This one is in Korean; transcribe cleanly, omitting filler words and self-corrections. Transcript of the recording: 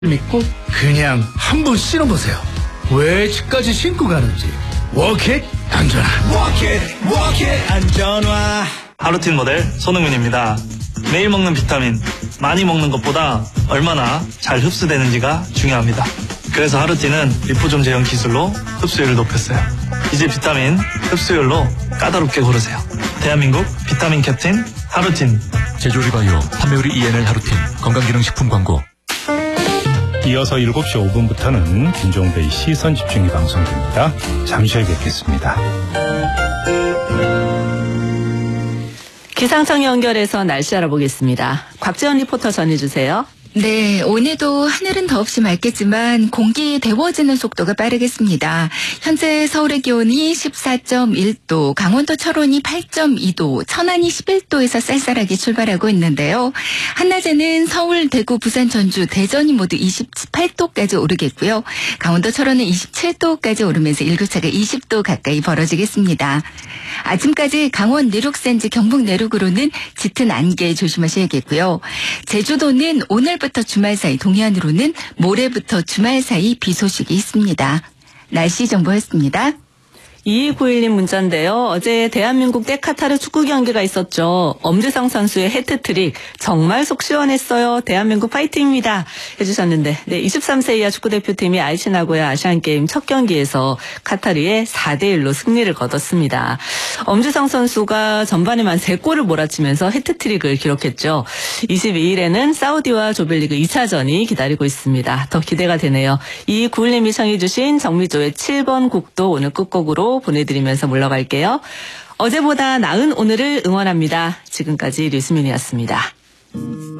믿고 그냥 한번 신어보세요. 왜 집까지 신고 가는지. 워킷 안전화. 워킷 안전화. 하루틴 모델 손흥민입니다. 매일 먹는 비타민, 많이 먹는 것보다 얼마나 잘 흡수되는지가 중요합니다. 그래서 하루틴은 리포좀 제형 기술로 흡수율을 높였어요. 이제 비타민 흡수율로 까다롭게 고르세요. 대한민국 비타민 캡틴 하루틴. 제조리바이오 판매우리 ENL 하루틴 건강기능식품 광고. 이어서 7시 5분부터는 김종배의 시선집중이 방송됩니다. 잠시 후에 뵙겠습니다. 기상청 연결해서 날씨 알아보겠습니다. 곽재원 리포터 전해주세요. 네, 오늘도 하늘은 더없이 맑겠지만 공기 데워지는 속도가 빠르겠습니다. 현재 서울의 기온이 14.1도, 강원도 철원이 8.2도, 천안이 11도에서 쌀쌀하게 출발하고 있는데요. 한낮에는 서울, 대구, 부산, 전주, 대전이 모두 28도까지 오르겠고요. 강원도 철원은 27도까지 오르면서 일교차가 20도 가까이 벌어지겠습니다. 아침까지 강원 내륙 산지 경북 내륙으로는 짙은 안개 조심하셔야겠고요. 제주도는 오늘부터 주말 사이, 동해안으로는 모레부터 주말 사이 비 소식이 있습니다. 날씨 정보였습니다. 2291님 문자인데요. 어제 대한민국 대 카타르 축구 경기가 있었죠. 엄지성 선수의 해트트릭 정말 속 시원했어요. 대한민국 파이팅입니다. 해주셨는데, 네, 23세 이하 축구대표팀이 아이치 나고야 아시안게임 첫 경기에서 카타르에 4대1로 승리를 거뒀습니다. 엄지성 선수가 전반에만 3골을 몰아치면서 해트트릭을 기록했죠. 22일에는 사우디와 조별리그 2차전이 기다리고 있습니다. 더 기대가 되네요. 2291님이 청해주신 정미조의 7번 곡도 오늘 끝곡으로 보내드리면서 물러갈게요. 어제보다 나은 오늘을 응원합니다. 지금까지 류수민이었습니다.